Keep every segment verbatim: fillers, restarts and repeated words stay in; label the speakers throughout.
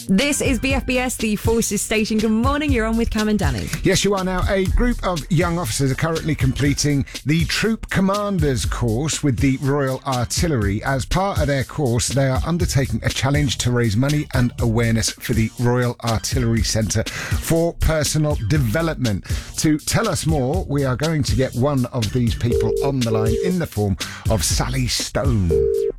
Speaker 1: This is B F B S, the Forces Station. Good morning, you're on with Cam and Danny.
Speaker 2: Yes, you are now. A group of young officers are currently completing the Troop Commanders course with the Royal Artillery. As part of their course, they are undertaking a challenge to raise money and awareness for the Royal Artillery Centre for Personal Development. To tell us more, we are going to get one of these people on the line in the form of Sally Stone.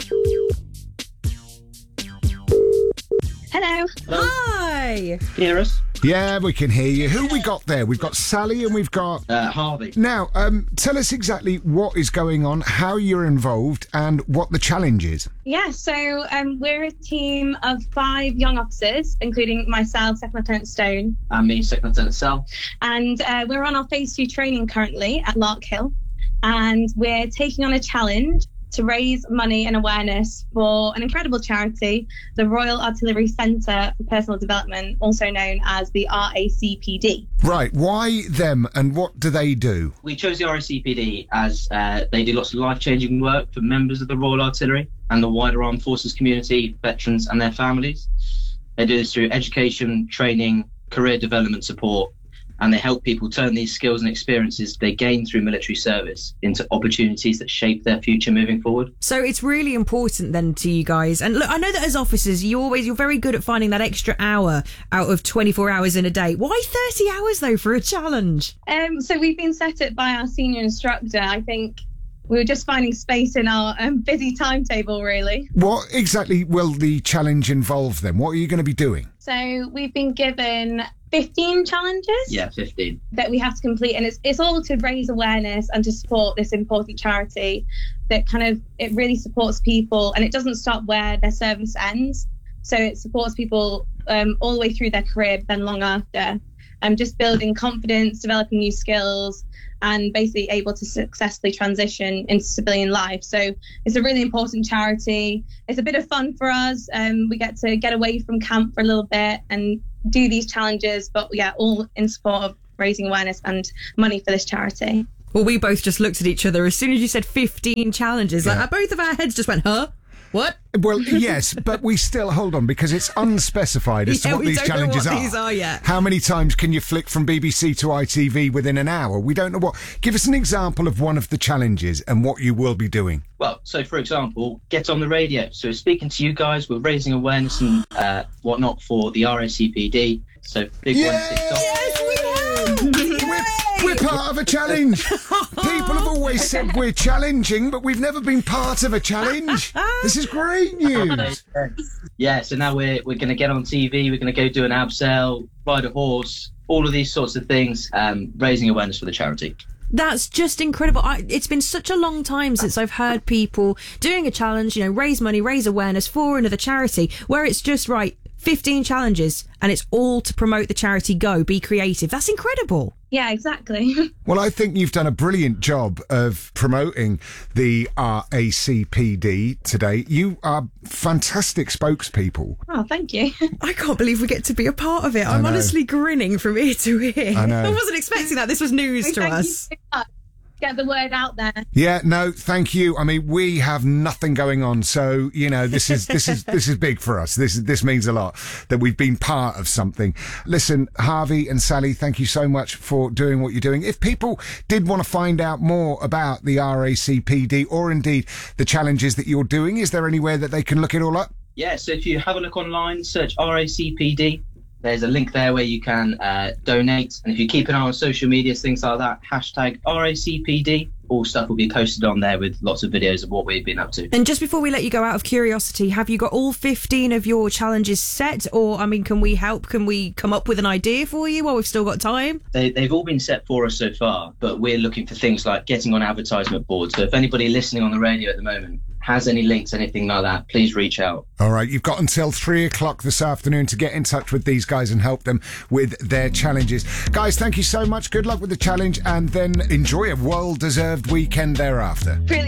Speaker 3: Hello.
Speaker 4: Hello.
Speaker 1: Hi.
Speaker 4: Can you hear us?
Speaker 2: Yeah, we can hear you. Who we got there? We've got Sally and we've got...
Speaker 4: Uh, Harvey.
Speaker 2: Now, um, tell us exactly what is going on, how you're involved and what the challenge is.
Speaker 3: Yeah, so um, we're a team of five young officers, including myself, Second Lieutenant Stone.
Speaker 4: And me, Second Lieutenant Sal.
Speaker 3: And uh, we're on our phase two training currently at Lark Hill. And we're taking on a challenge to raise money and awareness for an incredible charity, the Royal Artillery Centre for Personal Development, also known as the R A C P D.
Speaker 2: Right, why them and what do they do?
Speaker 4: We chose the R A C P D as uh, they do lots of life-changing work for members of the Royal Artillery and the wider armed forces community, veterans and their families. They do this through education, training, career development support, and they help people turn these skills and experiences they gain through military service into opportunities that shape their future moving forward.
Speaker 1: So it's really important then to you guys. And look, I know that as officers, you always, you're very good at finding that extra hour out of twenty-four hours in a day. Why thirty hours though for a challenge?
Speaker 3: Um, so we've been set up by our senior instructor. I think we were just finding space in our um, busy timetable, really.
Speaker 2: What exactly will the challenge involve then? What are you going to be doing?
Speaker 3: So we've been given fifteen challenges
Speaker 4: Yeah, fifteen.
Speaker 3: that we have to complete, and it's it's all to raise awareness and to support this important charity that kind of, it really supports people, and it doesn't stop where their service ends. So it supports people um, all the way through their career, but then long after. Um, just building confidence, developing new skills, and basically able to successfully transition into civilian life. So it's a really important charity. It's a bit of fun for us. Um, we get to get away from camp for a little bit and do these challenges, but yeah, all in support of raising awareness and money for this charity.
Speaker 1: Well, we both just looked at each other as soon as you said fifteen challenges.
Speaker 2: Yeah.
Speaker 1: Like, both of our heads just went, huh? What?
Speaker 2: Well, yes, but we still, hold on, because it's unspecified as
Speaker 1: Yeah,
Speaker 2: to what
Speaker 1: we
Speaker 2: these
Speaker 1: don't know
Speaker 2: challenges
Speaker 1: what
Speaker 2: are.
Speaker 1: these are yet.
Speaker 2: How many times can you flick from B B C to I T V within an hour? We don't know what. Give us an example of one of the challenges and what you will be doing.
Speaker 4: Well, so for example, get on the radio. So speaking to you guys, we're raising awareness and uh, whatnot for the R A C P D. So big
Speaker 2: Yay!
Speaker 4: one, TikTok.
Speaker 1: Yes, we have!
Speaker 2: We're, we're part of a challenge. People have always said we're challenging, but we've never been part of a challenge. This is great news.
Speaker 4: Yeah, so now we're we're going to get on T V, we're going to go do an abseil, ride a horse, all of these sorts of things, um, raising awareness for the charity.
Speaker 1: That's just incredible. I, it's been such a long time since I've heard people doing a challenge, you know, raise money, raise awareness for another charity, where it's just, right, fifteen challenges and it's all to promote the charity Go, Be Creative. That's incredible.
Speaker 3: Yeah, exactly.
Speaker 2: Well, I think you've done a brilliant job of promoting the R A C P D today. You are fantastic spokespeople.
Speaker 3: Oh, thank you.
Speaker 1: I can't believe we get to be a part of it.
Speaker 2: I
Speaker 1: I'm
Speaker 2: know.
Speaker 1: honestly grinning from ear to ear.
Speaker 2: I know.
Speaker 1: I wasn't expecting that. This was news to
Speaker 3: Thank you
Speaker 1: us.
Speaker 3: so much. Get the word out there.
Speaker 2: Yeah, no, thank you. I mean, we have nothing going on, so you know, this is this is this is big for us. This this means a lot that we've been part of something. Listen, Harvey and Sally, thank you so much for doing what you're doing. If people did want to find out more about the R A C P D or indeed the challenges that you're doing, is there anywhere that they can look it all up?
Speaker 4: Yeah, so if you have a look online, search R A C P D. There's a link there where you can uh, donate. And if you keep an eye on social media, things like that, hashtag R A C P D, all stuff will be posted on there with lots of videos of what we've been up to.
Speaker 1: And just before we let you go, out of curiosity, have you got all fifteen of your challenges set? Or, I mean, can we help? Can we come up with an idea for you while we've still got time?
Speaker 4: They, they've all been set for us so far, but we're looking for things like getting on advertisement boards. So if anybody listening on the radio at the moment has any links, anything like that, please reach out.
Speaker 2: All right, you've got until three o'clock this afternoon to get in touch with these guys and help them with their challenges. Guys, thank you so much. Good luck with the challenge and then enjoy a well-deserved weekend thereafter.
Speaker 3: Brilliant.